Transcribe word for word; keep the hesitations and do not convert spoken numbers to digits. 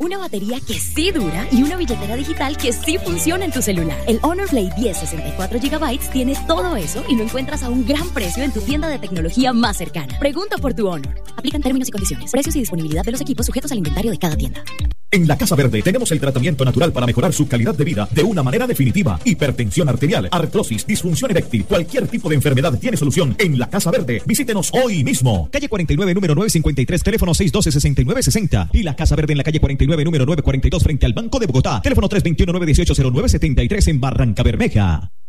una batería que sí dura y una billetera digital que sí funciona en tu celular. El Honor Play diez sesenta y cuatro gigabytes tiene todo eso y lo encuentras a un gran precio en tu tienda de tecnología más cercana. Pregunta por tu Honor. Aplican términos y condiciones. Precios y disponibilidad de los equipos sujetos al inventario de cada tienda. En la Casa Verde tenemos el tratamiento natural para mejorar su calidad de vida de una manera definitiva. Hipertensión arterial, artrosis, disfunción eréctil, cualquier tipo de enfermedad tiene solución en la Casa Verde. Visítenos hoy mismo. Calle cuarenta y nueve, número nueve cincuenta y tres, teléfono seis uno dos, seis nueve seis cero. Y la Casa Verde en la calle cuarenta y nueve, número nueve cuarenta y dos, frente al Banco de Bogotá. Teléfono tres dos uno, nueve uno ocho, cero nueve siete tres en Barranca Bermeja.